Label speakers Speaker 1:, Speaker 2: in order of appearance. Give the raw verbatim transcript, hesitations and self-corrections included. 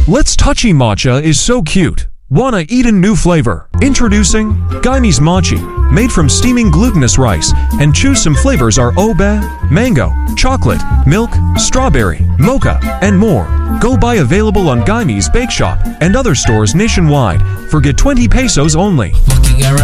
Speaker 1: Let's Touchy Matcha is so cute. Wanna eat a new flavor? Introducing Gaime's Mochi, made from steaming glutinous rice, and choose some flavors are obe, mango, chocolate, milk, strawberry, mocha, and more. Go buy available on Gaime's Bake Shop and other stores nationwide for get twenty pesos only.
Speaker 2: Looking around.